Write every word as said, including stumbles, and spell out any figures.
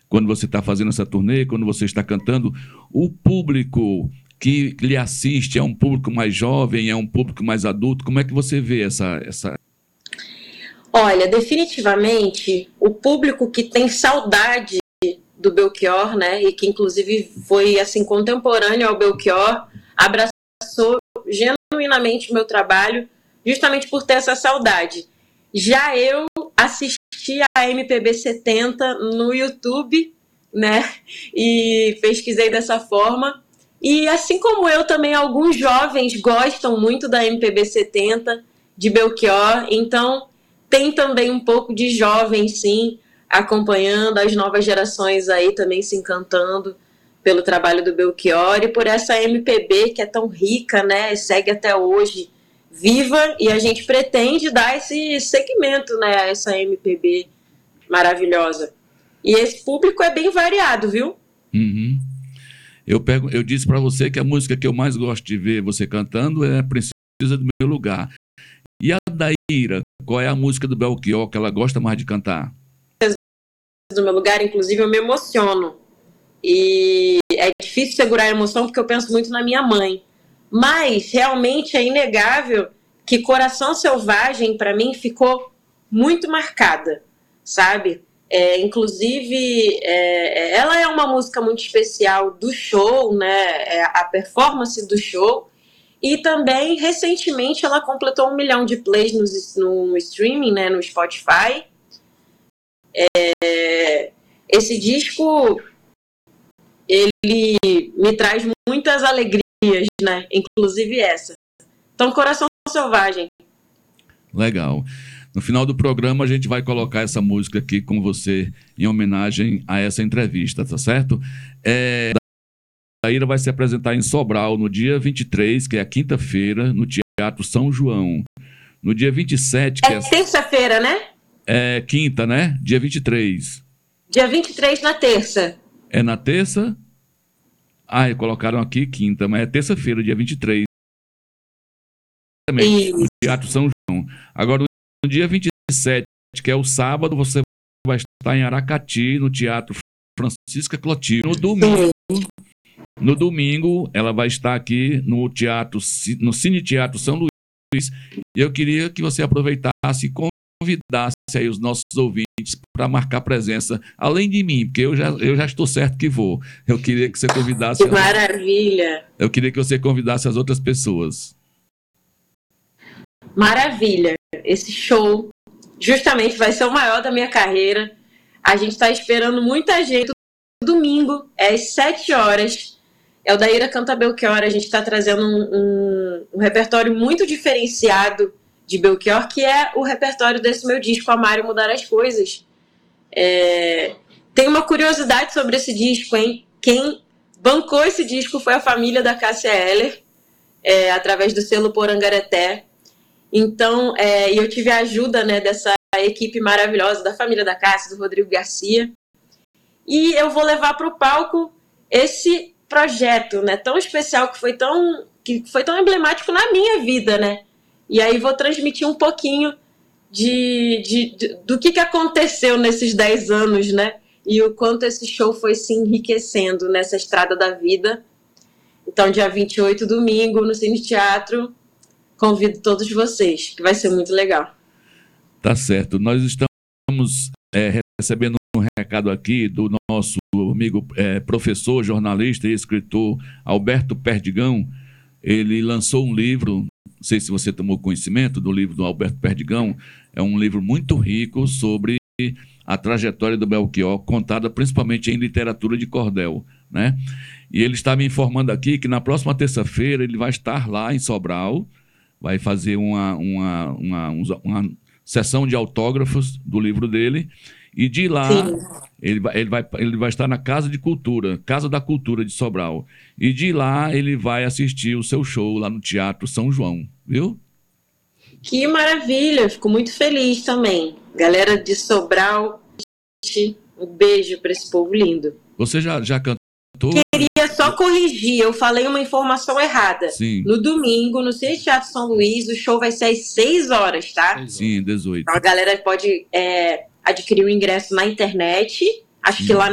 quando você está fazendo essa turnê, quando você está cantando, o público que lhe assiste é um público mais jovem, é um público mais adulto? Como é que você vê essa... essa... Olha, definitivamente, o público que tem saudade do Belchior, né, e que inclusive foi assim contemporâneo ao Belchior, abraçou genuinamente o meu trabalho, justamente por ter essa saudade. Já eu assisti a M P B setenta no YouTube, né, e pesquisei dessa forma. E assim como eu, também alguns jovens gostam muito da M P B setenta, de Belchior, então tem também um pouco de jovem, sim, acompanhando as novas gerações aí também se encantando pelo trabalho do Belchior e por essa M P B que é tão rica, né, segue até hoje viva, e a gente pretende dar esse segmento, né, a essa M P B maravilhosa. E esse público é bem variado, viu? Uhum. Eu, pego, eu disse para você que a música que eu mais gosto de ver você cantando é Precisa do Meu Lugar. E a Daíra, qual é a música do Belchior que ela gosta mais de cantar? Do Meu Lugar, inclusive, eu me emociono. E é difícil segurar a emoção porque eu penso muito na minha mãe. Mas, realmente, é inegável que Coração Selvagem, para mim, ficou muito marcada, sabe? É, inclusive, é, ela é uma música muito especial do show, né? É a performance do show. E também, recentemente, ela completou um milhão de plays no, no streaming, né? No Spotify. É, esse disco, ele me traz muitas alegrias, né? Inclusive essa. Então, Coração Selvagem. Legal. No final do programa, a gente vai colocar essa música aqui com você em homenagem a essa entrevista, tá certo? É, a Daíra vai se apresentar em Sobral no dia vinte e três, que é a quinta-feira, no Teatro São João. No dia vinte e sete, que é... É terça-feira, né? É quinta, né? Dia vinte e três. Dia vinte e três na terça. É na terça? Ah, colocaram aqui quinta, mas é terça-feira, dia vinte e três. Também, no Teatro São João. Agora, no dia vinte e sete, que é o sábado, você vai estar em Aracati, no Teatro Francisca Clotilde. No domingo, no domingo, ela vai estar aqui no teatro, no Cine Teatro São Luís. E eu queria que você aproveitasse e convidasse aí os nossos ouvintes para marcar presença, além de mim, porque eu já, eu já estou certo que vou. Eu queria que você convidasse... Que maravilha! Eu queria que você convidasse as outras pessoas. Maravilha! Esse show justamente vai ser o maior da minha carreira. A gente está esperando muita gente. Domingo, é às sete horas. É o Daíra Canta Belchior. A gente está trazendo um, um, um repertório muito diferenciado de Belchior, que é o repertório desse meu disco, Amar e Mudar as Coisas. É... Tem uma curiosidade sobre esse disco, hein? Quem bancou esse disco foi a família da Cássia Eller, é, através do selo Porangareté. Então, é, eu tive a ajuda, né, dessa equipe maravilhosa, da família da Cássia, do Rodrigo Garcia. E eu vou levar para o palco esse projeto, né, tão especial, que foi tão, que foi tão emblemático na minha vida, né? E aí vou transmitir um pouquinho de, de, de, do que, que aconteceu nesses dez anos, né? E o quanto esse show foi se enriquecendo nessa estrada da vida. Então, dia vinte e oito, domingo, no Cine Teatro, convido todos vocês, que vai ser muito legal. Tá certo. Nós estamos é, recebendo um recado aqui do nosso amigo é, professor, jornalista e escritor Alberto Perdigão. Ele lançou um livro, não sei se você tomou conhecimento do livro do Alberto Perdigão, é um livro muito rico sobre a trajetória do Belchior, contada principalmente em literatura de cordel, né? E ele está me informando aqui que na próxima terça-feira ele vai estar lá em Sobral, vai fazer uma, uma, uma, uma sessão de autógrafos do livro dele, e de lá ele vai, ele, vai, ele vai estar na Casa de Cultura, Casa da Cultura de Sobral, e de lá ele vai assistir o seu show lá no Teatro São João, viu? Que maravilha, fico muito feliz também. Galera de Sobral, um beijo para esse povo lindo. Você já, já cantou? Queria só corrigir, eu falei uma informação errada. Sim. No domingo, no Cine Teatro São Luís, o show vai ser às seis horas, tá? Sim, dezoito. Então a galera pode é, adquirir o ingresso na internet, acho Sim. que lá